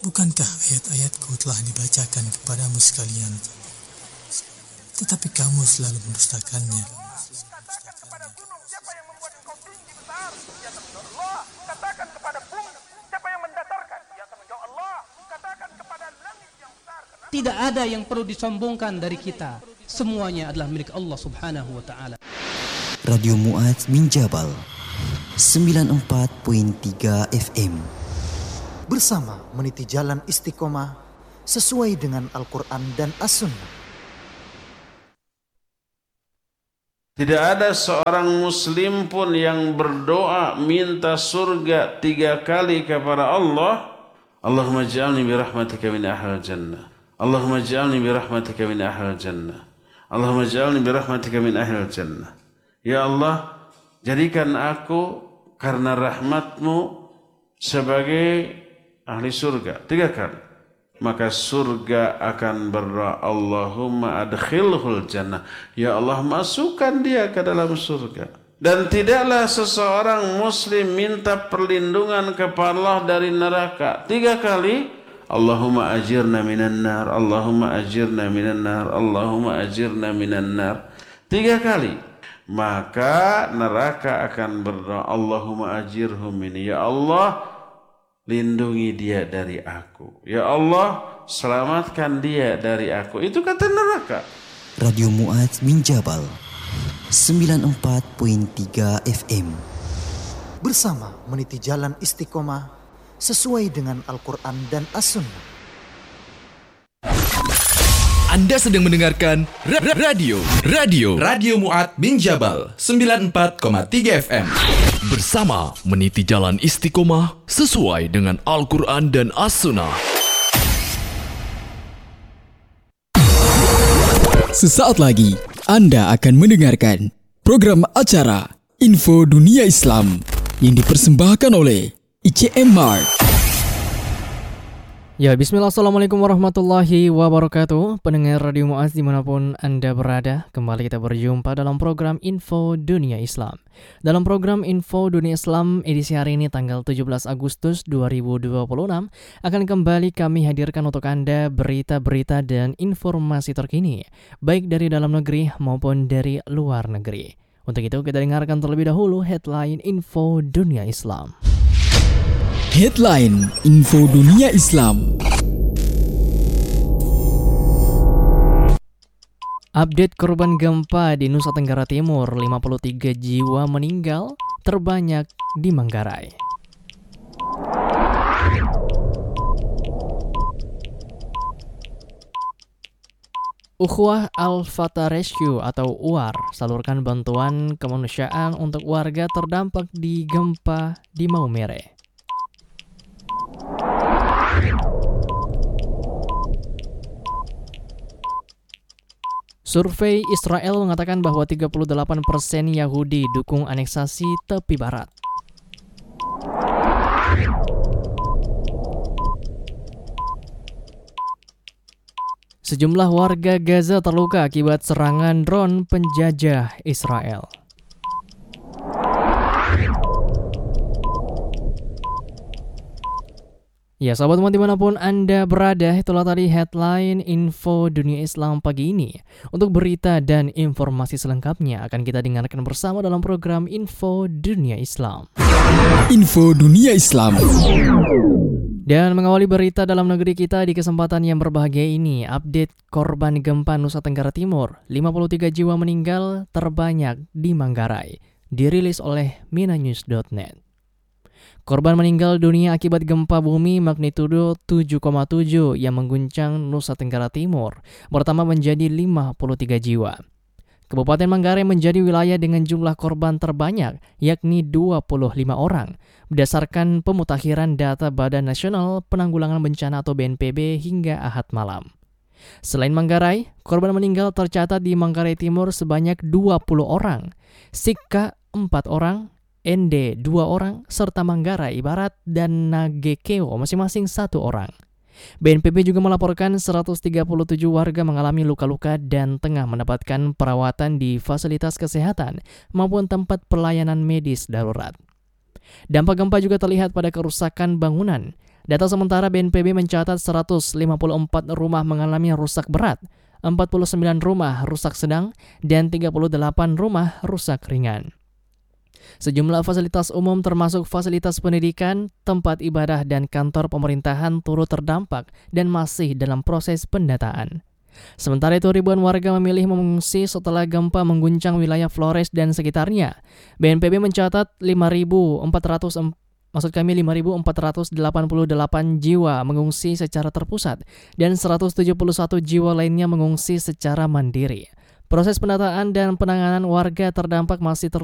Bukankah ayat-ayatku telah dibacakan kepadamu sekalian, tetapi kamu selalu mendustakannya? Katakan kepada gunung, siapa yang membuat engkau tinggi besar? Dia akan menjawab Allah. Katakan kepada bumi, siapa yang mendatarkan? Dia akan menjawab Allah. Katakan kepada langit yang besar. Tidak ada yang perlu disombongkan dari kita. Semuanya adalah milik Allah Subhanahu wa taala. Radio Mu'adz min Jabal 94.3 FM. Bersama meniti jalan istiqomah sesuai dengan Al-Quran dan As-Sunnah. Tidak ada seorang muslim pun yang berdoa minta surga 3 kali kepada Allah. Allahumma ja'alni birahmatika min ahlil jannah. Allahumma ja'alni birahmatika min ahlil jannah. Allahumma ja'alni birahmatika min ahlil jannah. Ya Allah, jadikan aku karena rahmatmu sebagai ahli surga 3 kali. Maka surga akan berdoa, Allahumma adkhilhul jannah. Ya Allah, masukkan dia ke dalam surga. Dan tidaklah seseorang muslim minta perlindungan kepada Allah dari neraka 3 kali. Allahumma ajirna minan nar, Allahumma ajirna minan nar, Allahumma ajirna minan nar 3 kali. Maka neraka akan berdoa, Allahumma ajirhum minni. Ya Allah, lindungi dia dari aku. Ya Allah, selamatkan dia dari aku. Itu kata neraka. Radio Mu'adz min Jabal 94.3 FM. Bersama meniti jalan istiqomah sesuai dengan Al-Quran dan As-Sunnah. Anda sedang mendengarkan Radio Mu'adz min Jabal 94,3 FM. Bersama meniti jalan istiqomah sesuai dengan Al-Quran dan As-Sunnah. Sesaat lagi Anda akan mendengarkan program acara Info Dunia Islam yang dipersembahkan oleh ICM Mart. Ya, bismillah, assalamualaikum warahmatullahi wabarakatuh. Pendengar Radio Mu'adz dimanapun Anda berada, kembali kita berjumpa dalam program Info Dunia Islam. Dalam program Info Dunia Islam edisi hari ini tanggal 17 Agustus 2026 akan kembali kami hadirkan untuk Anda berita-berita dan informasi terkini, baik dari dalam negeri maupun dari luar negeri. Untuk itu kita dengarkan terlebih dahulu headline Info Dunia Islam. Headline Info Dunia Islam. Update korban gempa di Nusa Tenggara Timur, 53 jiwa meninggal, terbanyak di Manggarai. Ukhuwah Al-Fatah Rescue atau UAR salurkan bantuan kemanusiaan untuk warga terdampak di gempa di Maumere. Survei Israel mengatakan bahwa 38% Yahudi dukung aneksasi tepi barat. Sejumlah warga Gaza terluka akibat serangan drone penjajah Israel. Ya, sahabat teman dimanapun Anda berada, itulah tadi headline Info Dunia Islam pagi ini. Untuk berita dan informasi selengkapnya akan kita dengarkan bersama dalam program Info Dunia Islam. Info Dunia Islam. Dan mengawali berita dalam negeri kita di kesempatan yang berbahagia ini, update korban gempa Nusa Tenggara Timur, 53 jiwa meninggal, terbanyak di Manggarai, dirilis oleh minanews.net. Korban meninggal dunia akibat gempa bumi magnitudo 7,7 yang mengguncang Nusa Tenggara Timur bertambah menjadi 53 jiwa. Kabupaten Manggarai menjadi wilayah dengan jumlah korban terbanyak, yakni 25 orang, berdasarkan pemutakhiran data Badan Nasional Penanggulangan Bencana atau BNPB hingga Ahad malam. Selain Manggarai, korban meninggal tercatat di Manggarai Timur sebanyak 20 orang, Sika 4 orang, ND 2 orang, serta Manggarai Barat dan Nagekeo masing-masing 1 orang. BNPB juga melaporkan 137 warga mengalami luka-luka dan tengah mendapatkan perawatan di fasilitas kesehatan maupun tempat pelayanan medis darurat. Dampak gempa juga terlihat pada kerusakan bangunan Data sementara BNPB mencatat 154 rumah mengalami rusak berat, 49 rumah rusak sedang, dan 38 rumah rusak ringan. Sejumlah fasilitas umum termasuk fasilitas pendidikan, tempat ibadah, dan kantor pemerintahan turut terdampak dan masih dalam proses pendataan. Sementara itu, ribuan warga memilih mengungsi setelah gempa mengguncang wilayah Flores dan sekitarnya. BNPB mencatat 5.488 jiwa mengungsi secara terpusat dan 171 jiwa lainnya mengungsi secara mandiri. Proses pendataan dan penanganan warga terdampak masih terus